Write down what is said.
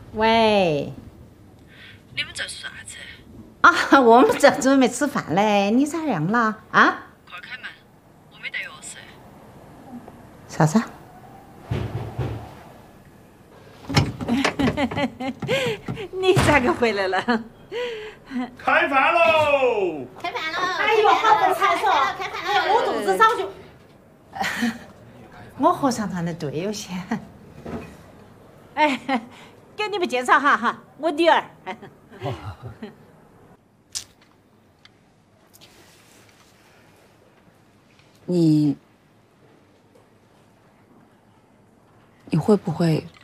喂， 你们在说啥子？ 啊，我们这准备吃饭嘞，你咋样了啊？ 快开门，我没带钥匙。 啥子？ 你咋个回来了？ 开饭喽！ 开饭了！ 哎呦，好不馋嗦！ 开饭了！ 哎呀，我肚子早就…… 我和上趟的队友些。 哎，给你们介绍哈，我女儿。 你会不会